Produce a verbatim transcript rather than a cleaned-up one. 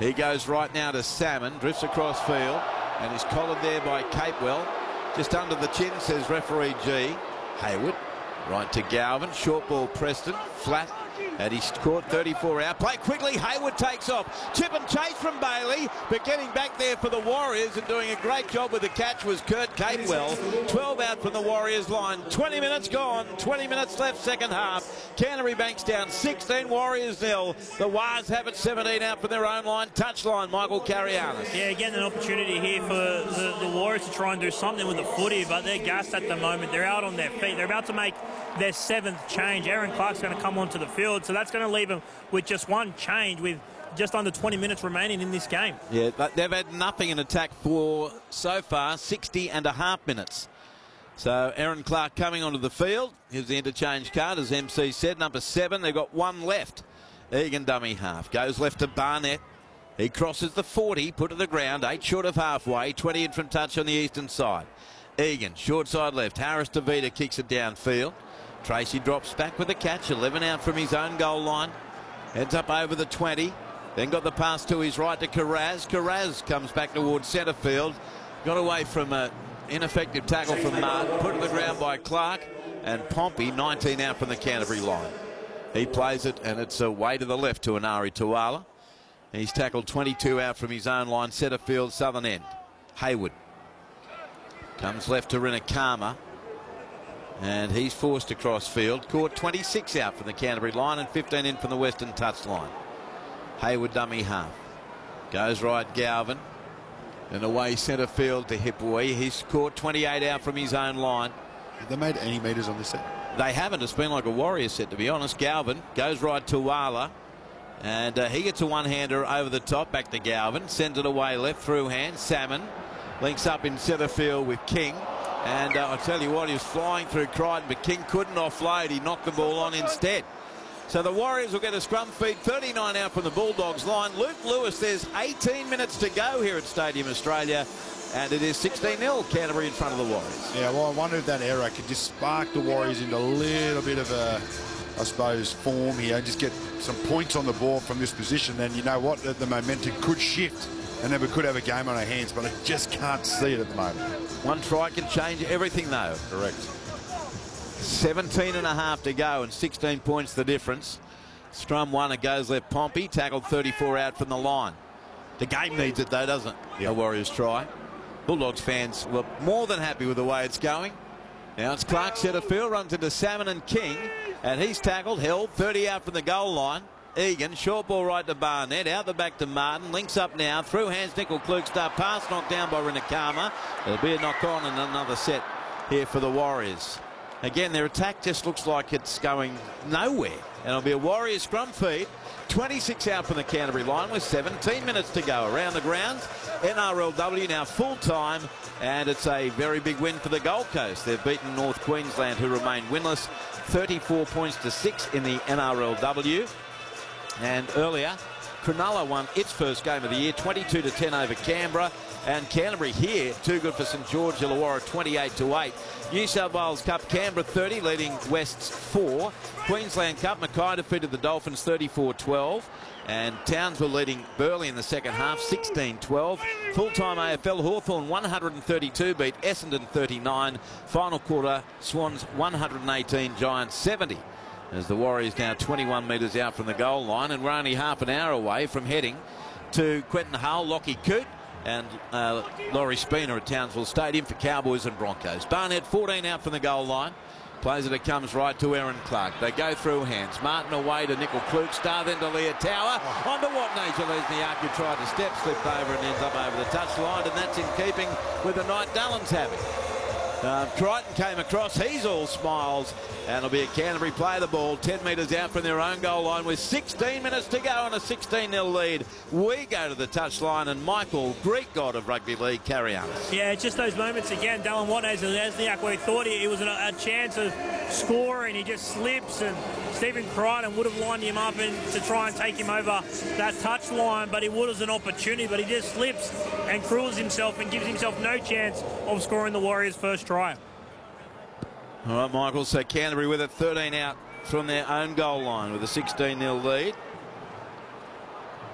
He goes right now to Salmon, drifts across field, and is collared there by Capewell. Just under the chin, says referee G. Hayward, right to Galvin, short ball Preston, flat, and he's caught thirty-four out. Play quickly, Hayward takes off. Chip and chase from Bailey, but getting back there for the Warriors and doing a great job with the catch was Kurt Capewell. twelve out from the Warriors line. twenty minutes gone, twenty minutes left, second half. Canterbury Banks down sixteen, Warriors nil. The Wars have it seventeen out from their own line. Touchline, Michael Carianis. Yeah, again, an opportunity here for the, the Warriors to try and do something with the footy, but they're gassed at the moment. They're out on their feet. They're about to make their seventh change. Aaron Clark's going to come onto the field, so that's going to leave them with just one change with just under twenty minutes remaining in this game. Yeah, but they've had nothing in attack for, so far, sixty and a half minutes. So Aaron Clark coming onto the field. Here's the interchange card, as M C said, number seven. They've got one left. Egan dummy half. Goes left to Barnett. He crosses the forty, put to the ground, eight short of halfway, twenty in from touch on the eastern side. Egan, short side left. Harris DeVita kicks it downfield. Tracy drops back with a catch, eleven out from his own goal line. Heads up over the twenty. Then got the pass to his right to Carraz. Carraz comes back towards centre field. Got away from an ineffective tackle from Martin. Put to the ground by Clark. And Pompey, nineteen out from the Canterbury line. He plays it, and it's away to the left to Anari Tuala. He's tackled twenty-two out from his own line, centre field, southern end. Hayward comes left to Rinakama. And he's forced across field. Caught twenty-six out from the Canterbury line and fifteen in from the western touch line. Hayward dummy half. Goes right Galvin. And away centre field to Hipwee. He's caught twenty-eight out from his own line. Have they made any metres on this set? They haven't. It's been like a Warrior set, to be honest. Galvin goes right to Wala. And uh, he gets a one-hander over the top. Back to Galvin. Sends it away left through hand. Salmon links up in centre field with King. And uh, I tell you what, he was flying through Crichton, but King couldn't offload. He knocked the ball on instead. So the Warriors will get a scrum feed, thirty-nine out from the Bulldogs line. Luke Lewis, there's eighteen minutes to go here at Stadium Australia, and it is sixteen nil, Canterbury in front of the Warriors. Yeah, well, I wonder if that error could just spark the Warriors into a little bit of a, I suppose, form here, just get some points on the board from this position. Then you know what, the, the momentum could shift, and then we could have a game on our hands, but I just can't see it at the moment. One try can change everything, though. Correct. seventeen and a half to go and sixteen points the difference. Scrum one, it goes left. Pompey tackled thirty-four out from the line. The game needs it, though, doesn't it? Yep. The Warriors try. Bulldogs fans were more than happy with the way it's going. Now it's Clark centre field, runs into Salmon and King, and he's tackled, held, thirty out from the goal line. Egan, short ball right to Barnett, out the back to Martin, links up now, through hands Nickel Klugstar, pass knocked down by Rinakama. There'll be a knock on and another set here for the Warriors. Again, their attack just looks like it's going nowhere. And it'll be a Warriors scrum feed. twenty-six out from the Canterbury line with seventeen minutes to go. Around the grounds, N R L W now full time, and it's a very big win for the Gold Coast. They've beaten North Queensland, who remain winless, thirty-four points to six in the N R L W. And earlier, Cronulla won its first game of the year, twenty-two to ten over Canberra. And Canterbury here, too good for St George Illawarra, twenty-eight to eight. New South Wales Cup, Canberra thirty, leading Wests four. Queensland Cup, Mackay defeated the Dolphins thirty-four twelve. And Townsville leading Burleigh in the second half, sixteen twelve. Full-time A F L, Hawthorn one hundred thirty-two beat Essendon thirty-nine. Final quarter, Swans one hundred eighteen, Giants seventy. As the Warriors now twenty-one metres out from the goal line, and we're only half an hour away from heading to Quentin Hull, Lockie Coote and uh, Laurie Spina at Townsville Stadium for Cowboys and Broncos. Barnett fourteen out from the goal line. Plays it, it comes right to Aaron Clark. They go through hands. Martin away to Nickel Klugstar, then to Leah Tower. Oh. On to Watney. Lesniak, who tried to step, slipped over and ends up over the touchline, and that's in keeping with the night Dallins having. Uh, Crichton came across, he's all smiles, and it'll be a Canterbury play the ball ten metres out from their own goal line with sixteen minutes to go on a sixteen nil lead. We go to the touchline, and Michael, Greek god of rugby league, Carianis. Yeah, it's just those moments again, Dallin Watney and Lesniak, where he thought he, it was a, a chance of scoring, he just slips, and Stephen Crichton would have lined him up and to try and take him over that touch line, but it was an opportunity, but he just slips and cruels himself and gives himself no chance of scoring the Warriors' first try. All right, Michael, so Canterbury with it, thirteen out from their own goal line with a sixteen nil lead.